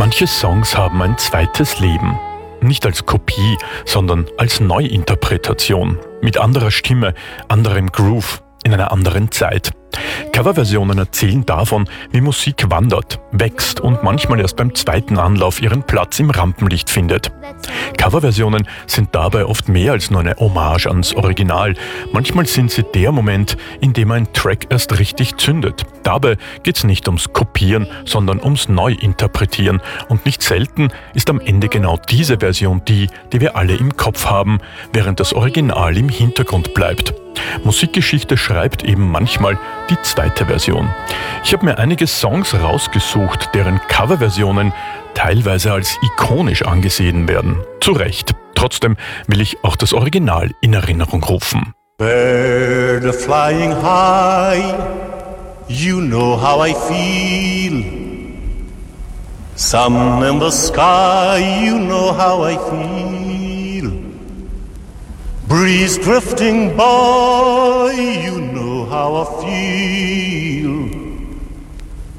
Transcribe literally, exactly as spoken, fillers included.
Manche Songs haben ein zweites Leben. Nicht als Kopie, sondern als Neuinterpretation. Mit anderer Stimme, anderem Groove, in einer anderen Zeit. Coverversionen erzählen davon, wie Musik wandert, wächst und manchmal erst beim zweiten Anlauf ihren Platz im Rampenlicht findet. Coverversionen sind dabei oft mehr als nur eine Hommage ans Original. Manchmal sind sie der Moment, in dem ein Track erst richtig zündet. Dabei geht's nicht ums Kopieren, sondern ums Neuinterpretieren. Und nicht selten ist am Ende genau diese Version die, die wir alle im Kopf haben, während das Original im Hintergrund bleibt. Musikgeschichte schreibt eben manchmal die zweite Version. Ich habe mir einige Songs rausgesucht, deren Coverversionen teilweise als ikonisch angesehen werden. Zu Recht. Trotzdem will ich auch das Original in Erinnerung rufen. Bird a flying high, you know how I feel. Sun in the sky, you know how I feel. Breeze drifting by, you know how I feel.